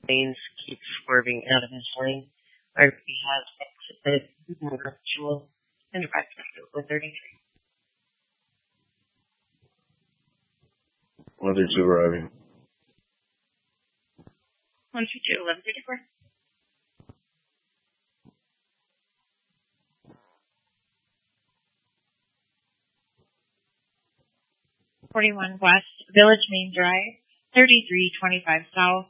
lanes keep swerving out of his lane. RP has exited virtual and direct with 33. 132 arriving. 122, 1134. 41 West, Village Main Drive, 3325 South.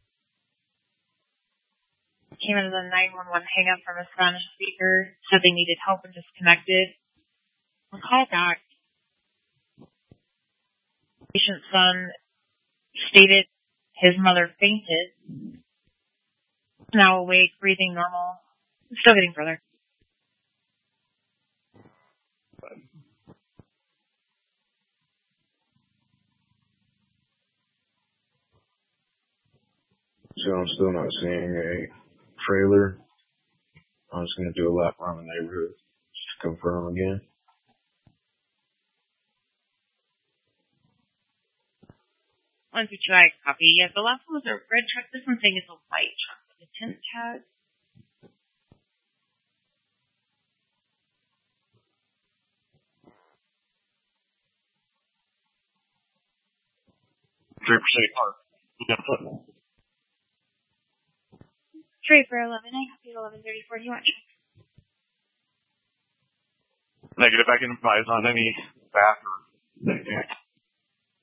Came into the 911 hang-up from a Spanish speaker, said they needed help and disconnected. On call back, patient's son stated his mother fainted. Now awake, breathing normal. Still getting further. So I'm still not seeing a trailer. I'm just going to do a lap around the neighborhood. Just confirm again. One through two, I copy. Yeah, the last one was a red truck. This one's saying it's a white truck with a tint tag. Draper City Park. Draper 11, I copy 1134. Do you want check? Negative, I can advise on any back or anything.